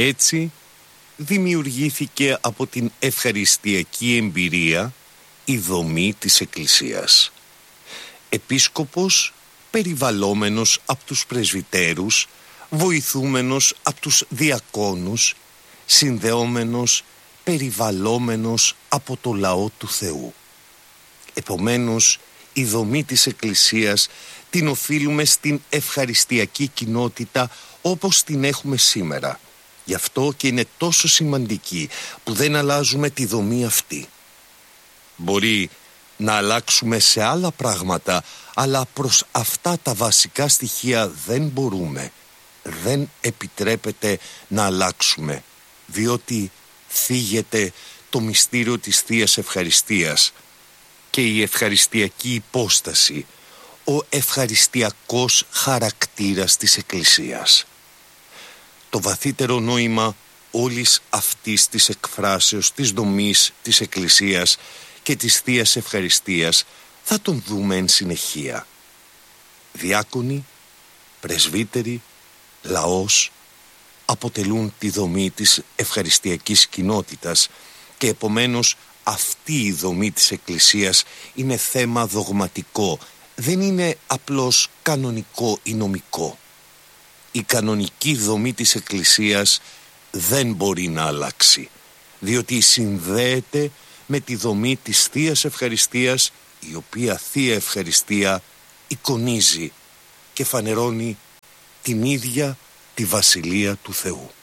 Έτσι δημιουργήθηκε από την ευχαριστιακή εμπειρία η δομή της Εκκλησίας. Επίσκοπος περιβαλλόμενος από τους πρεσβυτέρους, βοηθούμενος από τους διακόνους, συνδεόμενος, περιβαλλόμενος από το λαό του Θεού. Επομένως, η δομή της Εκκλησίας την οφείλουμε στην ευχαριστιακή κοινότητα όπως την έχουμε σήμερα. Γι' αυτό και είναι τόσο σημαντική που δεν αλλάζουμε τη δομή αυτή. Μπορεί να αλλάξουμε σε άλλα πράγματα, αλλά προς αυτά τα βασικά στοιχεία δεν μπορούμε. Δεν επιτρέπεται να αλλάξουμε, διότι θίγεται το μυστήριο της Θείας Ευχαριστίας και η ευχαριστιακή υπόσταση, ο ευχαριστιακός χαρακτήρας της Εκκλησίας. Το βαθύτερο νόημα όλης αυτής της εκφράσεως της δομής της Εκκλησίας και της Θείας Ευχαριστίας θα τον δούμε εν συνεχεία. Διάκονοι, πρεσβύτεροι, λαός αποτελούν τη δομή της ευχαριστιακής κοινότητας και επομένως αυτή η δομή της Εκκλησίας είναι θέμα δογματικό, δεν είναι απλώς κανονικό ή νομικό. Η κανονική δομή της Εκκλησίας δεν μπορεί να αλλάξει, διότι συνδέεται με τη δομή της Θείας Ευχαριστίας, η οποία Θεία Ευχαριστία εικονίζει και φανερώνει την ίδια τη Βασιλεία του Θεού.